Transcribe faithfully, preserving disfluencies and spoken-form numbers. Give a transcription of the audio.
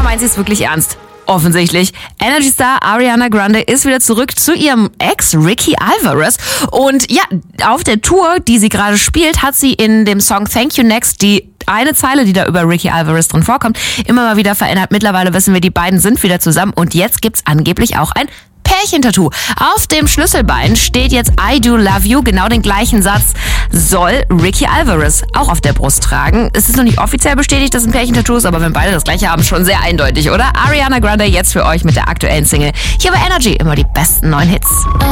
meint sie es wirklich ernst. Offensichtlich. Energy Star Ariana Grande ist wieder zurück zu ihrem Ex Ricky Alvarez. Und ja, auf der Tour, die sie gerade spielt, hat sie in dem Song Thank You Next die eine Zeile, die da über Ricky Alvarez drin vorkommt, immer mal wieder verändert. Mittlerweile wissen wir, die beiden sind wieder zusammen und jetzt gibt's angeblich auch ein Pärchentattoo. Auf dem Schlüsselbein steht jetzt I do love you. Genau den gleichen Satz soll Ricky Alvarez auch auf der Brust tragen. Es ist noch nicht offiziell bestätigt, dass es ein Pärchentattoo ist, aber wenn beide das gleiche haben, schon sehr eindeutig, oder? Ariana Grande jetzt für euch mit der aktuellen Single. Hier bei Energy immer die besten neuen Hits.